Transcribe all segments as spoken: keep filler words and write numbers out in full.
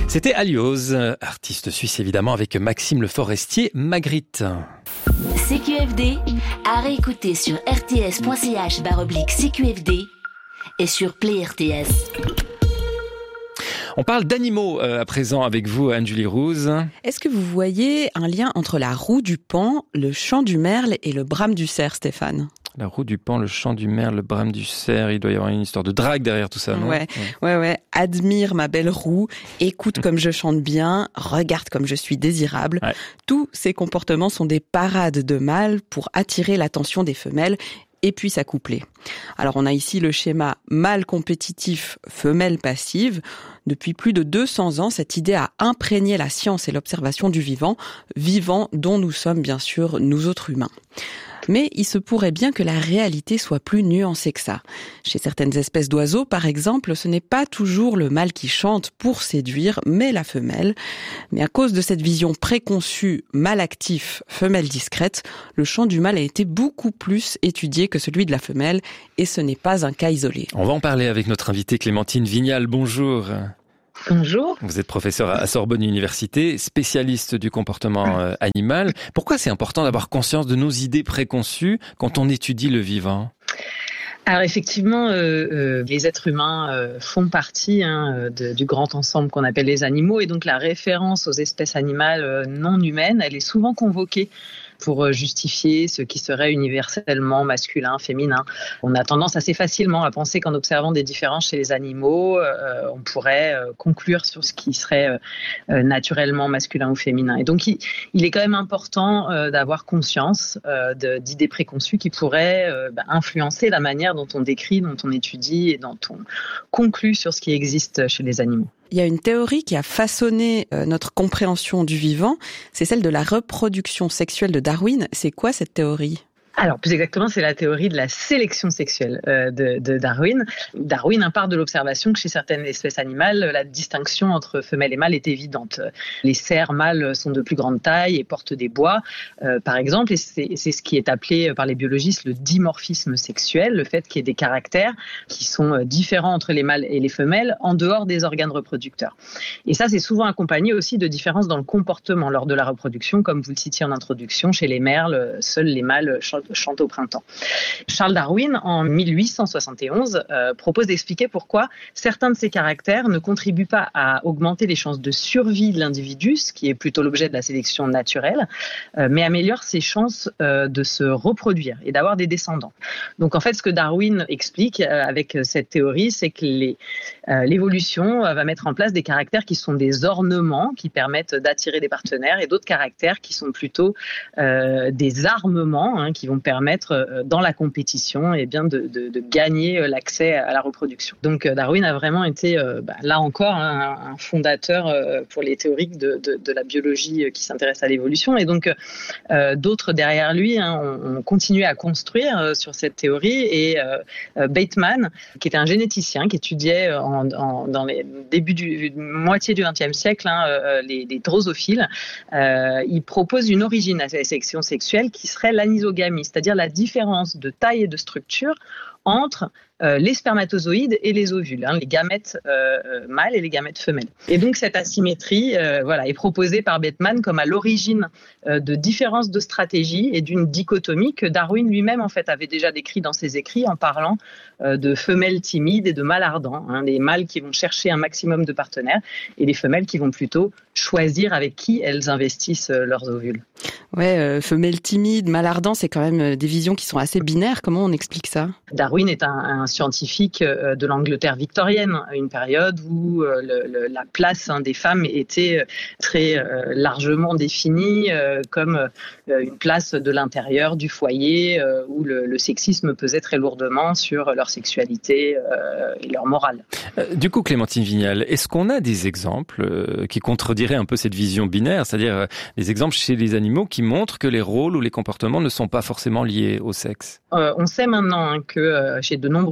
C'était Aliose, artiste suisse évidemment, avec Maxime Le Forestier, Magritte. C Q F D, à réécouter sur rts.ch barre oblique CQFD et sur Play R T S. On parle d'animaux euh, à présent avec vous, Anne-Julie Rouz. Est-ce que vous voyez un lien entre la roue du paon, le chant du merle et le brame du cerf, Stéphane ? La roue du paon, le chant du merle, le brame du cerf, il doit y avoir une histoire de drague derrière tout ça, non ? Ouais, ouais, ouais. Admire ma belle roue, écoute comme je chante bien, regarde comme je suis désirable. Ouais. Tous ces comportements sont des parades de mâles pour attirer l'attention des femelles et puis s'accoupler. Alors on a ici le schéma mâle compétitif, femelle passive. Depuis plus de deux cents ans, cette idée a imprégné la science et l'observation du vivant, vivant dont nous sommes bien sûr nous autres humains. Mais il se pourrait bien que la réalité soit plus nuancée que ça. Chez certaines espèces d'oiseaux, par exemple, ce n'est pas toujours le mâle qui chante pour séduire, mais la femelle. Mais à cause de cette vision préconçue mâle actif, femelle discrète, le chant du mâle a été beaucoup plus étudié que celui de la femelle, et ce n'est pas un cas isolé. On va en parler avec notre invitée Clémentine Vignal. Bonjour. Bonjour. Vous êtes professeur à Sorbonne Université, spécialiste du comportement euh, animal. Pourquoi c'est important d'avoir conscience de nos idées préconçues quand on étudie le vivant ? Alors effectivement, euh, euh, les êtres humains euh, font partie hein, de, du grand ensemble qu'on appelle les animaux, et donc la référence aux espèces animales euh, non humaines, elle est souvent convoquée pour justifier ce qui serait universellement masculin, féminin. On a tendance assez facilement à penser qu'en observant des différences chez les animaux, euh, on pourrait euh, conclure sur ce qui serait euh, naturellement masculin ou féminin. Et donc, il, il est quand même important euh, d'avoir conscience euh, de, d'idées préconçues qui pourraient euh, bah, influencer la manière dont on décrit, dont on étudie et dont on conclut sur ce qui existe chez les animaux. Il y a une théorie qui a façonné euh, notre compréhension du vivant, c'est celle de la reproduction sexuelle de Darwin. C'est quoi cette théorie ? Alors, plus exactement, c'est la théorie de la sélection sexuelle euh, de, de Darwin. Darwin part de l'observation que chez certaines espèces animales, la distinction entre femelles et mâles est évidente. Les cerfs mâles sont de plus grande taille et portent des bois, euh, par exemple, et c'est, c'est ce qui est appelé par les biologistes le dimorphisme sexuel, le fait qu'il y ait des caractères qui sont différents entre les mâles et les femelles en dehors des organes reproducteurs. Et ça, c'est souvent accompagné aussi de différences dans le comportement lors de la reproduction, comme vous le citiez en introduction, chez les merles, seuls les mâles chante au printemps. Charles Darwin, en mille huit cent soixante et onze, euh, propose d'expliquer pourquoi certains de ces caractères ne contribuent pas à augmenter les chances de survie de l'individu, ce qui est plutôt l'objet de la sélection naturelle, euh, mais améliore ses chances euh, de se reproduire et d'avoir des descendants. Donc en fait, ce que Darwin explique euh, avec cette théorie, c'est que les, euh, l'évolution euh, va mettre en place des caractères qui sont des ornements, qui permettent d'attirer des partenaires, et d'autres caractères qui sont plutôt euh, des armements, hein, qui vont permettre dans la compétition eh bien, de, de, de gagner l'accès à la reproduction. Donc Darwin a vraiment été, bah, là encore, un, un fondateur pour les théoriques de, de, de la biologie qui s'intéressent à l'évolution. Et donc euh, d'autres derrière lui hein, ont, ont continué à construire sur cette théorie. Et euh, Bateman, qui était un généticien qui étudiait en, en, dans les débuts du moitié du vingtième siècle hein, les, les drosophiles, euh, il propose une origine à la sélection sexuelle qui serait l'anisogamie, c'est-à-dire la différence de taille et de structure entre euh, les spermatozoïdes et les ovules, hein, les gamètes euh, mâles et les gamètes femelles. Et donc cette asymétrie euh, voilà, est proposée par Bateman comme à l'origine euh, de différences de stratégie et d'une dichotomie que Darwin lui-même en fait avait déjà décrit dans ses écrits en parlant euh, de femelles timides et de mâles ardents, hein, les mâles qui vont chercher un maximum de partenaires et les femelles qui vont plutôt choisir avec qui elles investissent euh, leurs ovules. Ouais, euh, femelles timides, mâles ardents, c'est quand même des visions qui sont assez binaires. Comment on explique ça ? Darwin est un, un scientifique de l'Angleterre victorienne, une période où le, le, la place hein, des femmes était très euh, largement définie euh, comme euh, une place de l'intérieur du foyer euh, où le, le sexisme pesait très lourdement sur leur sexualité euh, et leur morale. Euh, du coup, Clémentine Vignal, est-ce qu'on a des exemples euh, qui contrediraient un peu cette vision binaire, c'est-à-dire euh, des exemples chez les animaux qui montrent que les rôles ou les comportements ne sont pas forcément liés au sexe ? Euh, on sait maintenant hein, que euh, chez de nombreux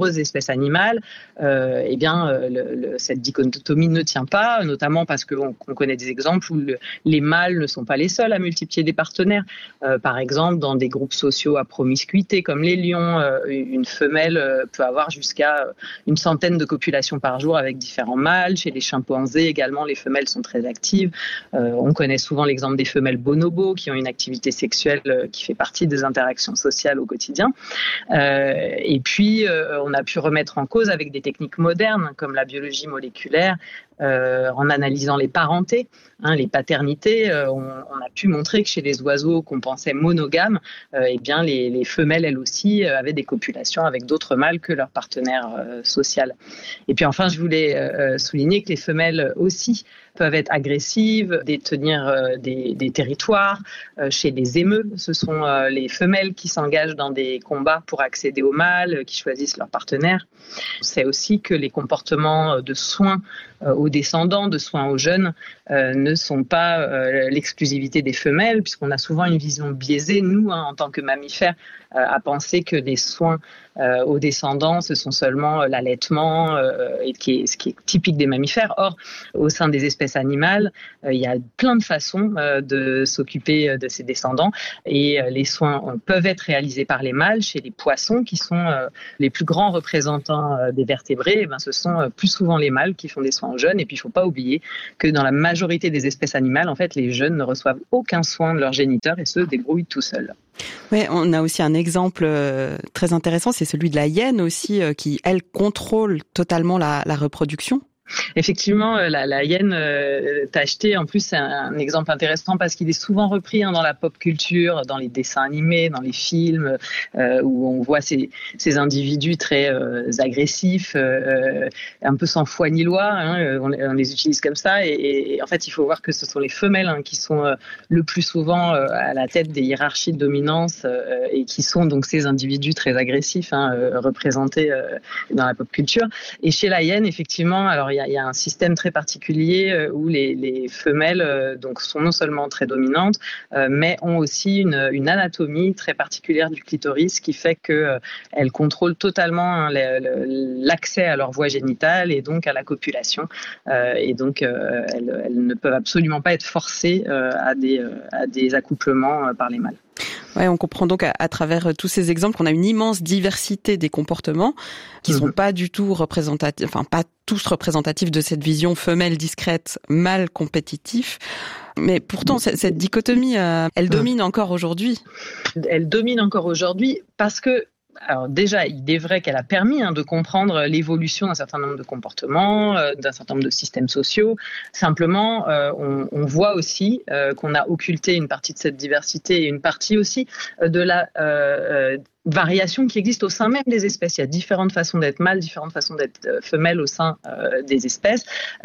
nombreuses espèces animales, euh, eh bien, le, le, cette dichotomie ne tient pas, notamment parce qu'on on connaît des exemples où le, les mâles ne sont pas les seuls à multiplier des partenaires. Euh, par exemple, dans des groupes sociaux à promiscuité, comme les lions, euh, une femelle euh, peut avoir jusqu'à une centaine de copulations par jour avec différents mâles. Chez les chimpanzés également, les femelles sont très actives. Euh, on connaît souvent l'exemple des femelles bonobos qui ont une activité sexuelle euh, qui fait partie des interactions sociales au quotidien. Euh, et puis, euh, on a pu remettre en cause avec des techniques modernes comme la biologie moléculaire, Euh, en analysant les parentés, hein, les paternités, euh, on, on a pu montrer que chez les oiseaux qu'on pensait monogames, euh, eh bien les, les femelles, elles aussi, euh, avaient des copulations avec d'autres mâles que leur partenaire euh, social. Et puis enfin, je voulais euh, souligner que les femelles aussi peuvent être agressives, détenir euh, des, des territoires. Euh, chez les émeus, ce sont euh, les femelles qui s'engagent dans des combats pour accéder aux mâles, euh, qui choisissent leur partenaire. On sait aussi que les comportements de soins euh, aux descendants, de soins aux jeunes, euh, ne sont pas euh, l'exclusivité des femelles, puisqu'on a souvent une vision biaisée, nous, hein, en tant que mammifères, euh, à penser que les soins euh, aux descendants, ce sont seulement euh, l'allaitement, euh, et qui est, ce qui est typique des mammifères. Or, au sein des espèces animales, euh, il y a plein de façons euh, de s'occuper de ces descendants, et euh, les soins euh, peuvent être réalisés par les mâles. Chez les poissons, qui sont euh, les plus grands représentants euh, des vertébrés, eh ben, ce sont euh, plus souvent les mâles qui font des soins aux jeunes. Et puis, il ne faut pas oublier que dans la majorité des espèces animales, en fait, les jeunes ne reçoivent aucun soin de leur géniteur et se débrouillent tout seuls. Oui, on a aussi un exemple très intéressant, c'est celui de la hyène aussi, qui, elle, contrôle totalement la, la reproduction. Effectivement, la, la hyène euh, tachetée, en plus, c'est un, un exemple intéressant parce qu'il est souvent repris hein, dans la pop culture, dans les dessins animés, dans les films, euh, où on voit ces, ces individus très euh, agressifs, euh, un peu sans foi ni loi. Hein, on, on les utilise comme ça. Et, et en fait, il faut voir que ce sont les femelles hein, qui sont euh, le plus souvent euh, à la tête des hiérarchies de dominance euh, et qui sont donc ces individus très agressifs hein, euh, représentés euh, dans la pop culture. Et chez la hyène, effectivement, alors il y a Il y a un système très particulier où les, les femelles donc, sont non seulement très dominantes, mais ont aussi une, une anatomie très particulière du clitoris qui fait qu'elles contrôlent totalement hein, l'accès à leur voie génitale et donc à la copulation. Et donc, elles, elles ne peuvent absolument pas être forcées à des, à des accouplements par les mâles. Ouais, on comprend donc à, à travers tous ces exemples qu'on a une immense diversité des comportements qui sont pas du tout représentatifs, enfin pas tous représentatifs de cette vision femelle discrète, mâle compétitif. Mais pourtant, cette, cette dichotomie, euh, elle domine encore aujourd'hui. Elle domine encore aujourd'hui parce que alors déjà, il est vrai qu'elle a permis hein, de comprendre l'évolution d'un certain nombre de comportements, euh, d'un certain nombre de systèmes sociaux. Simplement, euh, on, on voit aussi euh, qu'on a occulté une partie de cette diversité et une partie aussi euh, de la euh, euh, variation qui existe au sein même des espèces. Il y a différentes façons d'être mâle, différentes façons d'être femelle au sein euh, des espèces,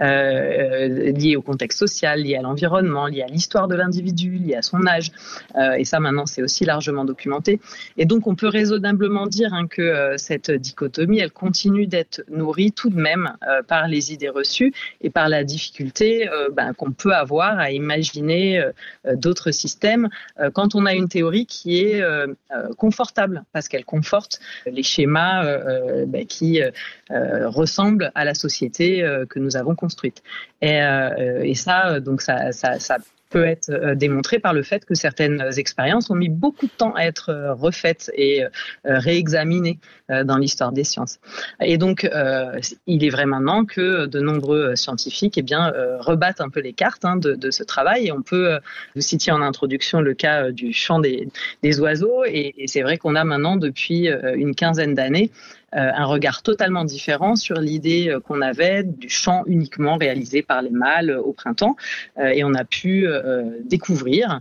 euh, liées au contexte social, liées à l'environnement, liées à l'histoire de l'individu, liées à son âge. Euh, et ça, maintenant, c'est aussi largement documenté. Et donc, on peut raisonnablement dire hein, que euh, cette dichotomie, elle continue d'être nourrie tout de même euh, par les idées reçues et par la difficulté euh, ben, qu'on peut avoir à imaginer euh, d'autres systèmes euh, quand on a une théorie qui est euh, confortable, parce qu'elle conforte les schémas euh, bah, qui euh, ressemblent à la société euh, que nous avons construite. Et, euh, et ça, donc ça, ça, ça peut être démontré par le fait que certaines expériences ont mis beaucoup de temps à être refaites et réexaminées dans l'histoire des sciences. Et donc, euh, il est vrai maintenant que de nombreux scientifiques eh bien, euh, rebattent un peu les cartes hein, de, de ce travail. Et on peut, vous citiez en introduction le cas du chant des, des oiseaux. Et, et c'est vrai qu'on a maintenant, depuis une quinzaine d'années, un regard totalement différent sur l'idée qu'on avait du chant uniquement réalisé par les mâles au printemps. Et on a pu découvrir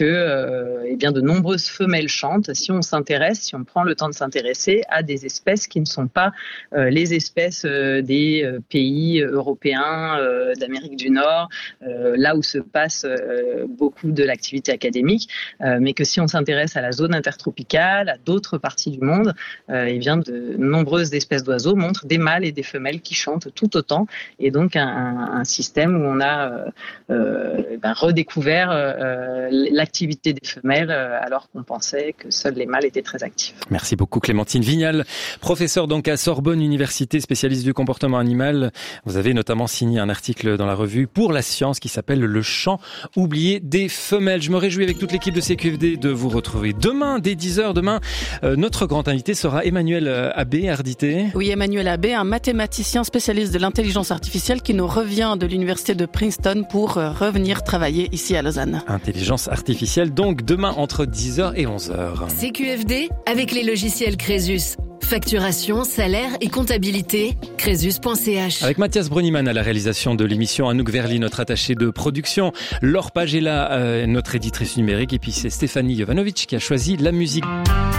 que eh bien, de nombreuses femelles chantent si on s'intéresse, si on prend le temps de s'intéresser à des espèces qui ne sont pas les espèces des pays européens, d'Amérique du Nord, là où se passe beaucoup de l'activité académique, mais que si on s'intéresse à la zone intertropicale, à d'autres parties du monde, eh bien de nombreuses espèces d'oiseaux montrent des mâles et des femelles qui chantent tout autant, et donc un, un système où on a euh, euh, ben, redécouvert euh, l'activité des femelles euh, alors qu'on pensait que seuls les mâles étaient très actifs. Merci beaucoup Clémentine Vignal, professeure donc à Sorbonne Université, spécialiste du comportement animal. Vous avez notamment signé un article dans la revue Pour la science qui s'appelle Le chant oublié des femelles. Je me réjouis avec toute l'équipe de C Q F D de vous retrouver demain dès dix heures. Demain, euh, notre grand invité sera Emmanuel Abbé, Ardité. Oui, Emmanuel Abbé, un mathématicien spécialiste de l'intelligence artificielle qui nous revient de l'université de Princeton pour euh, revenir travailler ici à Lausanne. Intelligence artificielle, donc demain entre dix heures et onze heures. C Q F D avec les logiciels Crésus. Facturation, salaire et comptabilité, crésus point c h. Avec Mathias Brunniman à la réalisation de l'émission, Anouk Verly, notre attaché de production, Laure Pagela, euh, notre éditrice numérique, et puis c'est Stéphanie Jovanovic qui a choisi la musique.